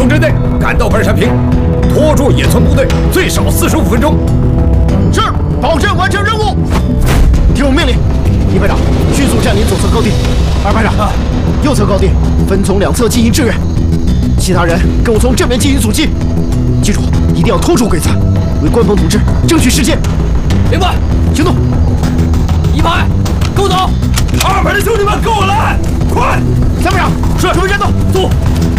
钟之内赶到半山坪，拖住野村部队最少45分钟。 是，保证完成任务。听我命令，一排长迅速占领左侧高地，二排长右侧高地分从两侧进行支援，其他人跟我从正面进行阻击。记住，一定要拖住鬼子，为官方统治争取时间。 明白， 行动！ 一排，跟我走。 2排的兄弟们，跟我来，快！ 三排长， 是， 准备战斗， 走。